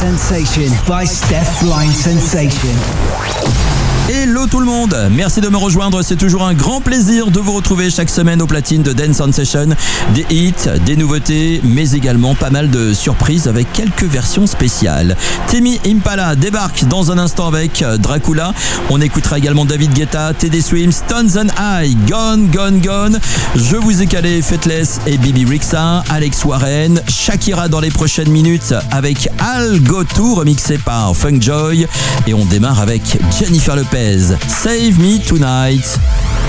Sensation by Steph Blind Sensation. Hello tout le monde, merci de me rejoindre, c'est toujours un grand plaisir de vous retrouver chaque semaine au platine de Dance Sensation. Des hits, des nouveautés, mais également pas mal de surprises avec quelques versions spéciales. Temi Impala débarque dans un instant avec Dracula. On écoutera également David Guetta, TD Swims, Stones and I, Gone, Gone, Gone. Je vous ai calé Faithless et Bibi Rexha, Alex Warren, Shakira dans les prochaines minutes avec I'll Go To remixé par Funk Joy. Et on démarre avec Jennifer Lopez, Save Me Tonight.